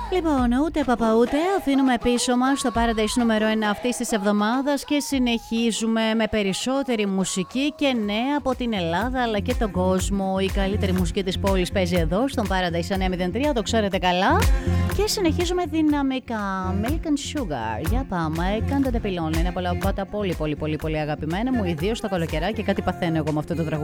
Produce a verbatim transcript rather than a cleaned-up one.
Λοιπόν, ούτε παπα ούτε, αφήνουμε πίσω μας το Paradise νούμερο ένα αυτής της εβδομάδας και συνεχίζουμε με περισσότερη μουσική και νέα από την Ελλάδα αλλά και τον κόσμο. Η καλύτερη μουσική της πόλης παίζει εδώ στον Paradise εννιά μηδέν τρία, το ξέρετε καλά. Και συνεχίζουμε δυναμικά. Milk and Sugar. Για πάμε. Κάντε πυλών. Είναι πολλά από τα πολύ πολύ πολύ πολύ αγαπημένα μου, ιδίως στο καλοκαιράκι. Κάτι παθαίνω εγώ με αυτό το τραγούδι.